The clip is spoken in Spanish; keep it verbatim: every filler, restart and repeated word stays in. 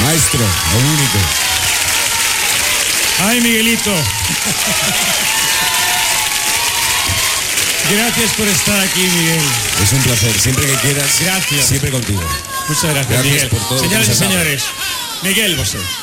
Maestro, lo único. Ay, Miguelito. Gracias por estar aquí, Miguel. Es un placer, siempre que quieras. Gracias. Siempre contigo. Muchas gracias, Gracias Miguel. por todo. Señoras y señores, Miguel Bosé.